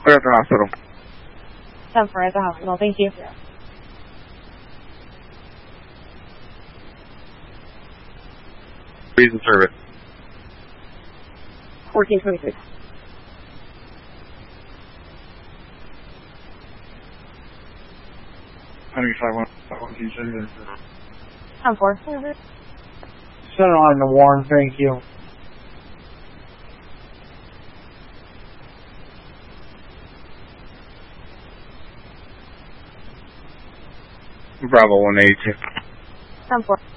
We're at the hospital. 10-4 at the hospital. Thank you. Reason service. 1426. $105. 10-4. Center line to Warren, thank you. Bravo 182. 10-4.